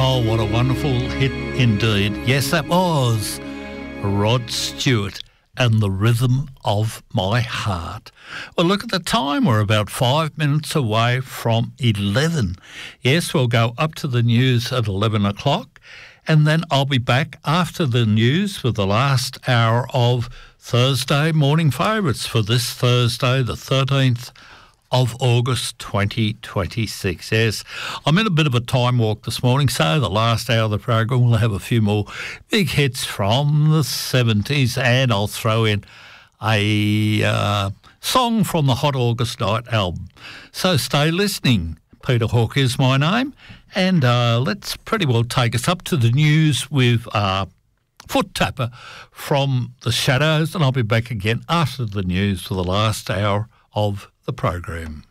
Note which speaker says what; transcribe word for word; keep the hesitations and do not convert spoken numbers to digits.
Speaker 1: Oh, what a wonderful hit indeed. Yes, that was Rod Stewart and The Rhythm of My Heart. Well, look at the time. We're about five minutes away from eleven. Yes, we'll go up to the news at eleven o'clock, and then I'll be back after the news with the last hour of Thursday Morning Favourites for this Thursday, the thirteenth of August twenty twenty-six. Yes, I'm in a bit of a time walk this morning, so the last hour of the program we'll have a few more big hits from the seventies, and I'll throw in a uh, song from the Hot August Night album. So stay listening. Peter Hawke is my name, and uh, let's pretty well take us up to the news with uh, Foot Tapper from The Shadows, and I'll be back again after the news for the last hour of the program.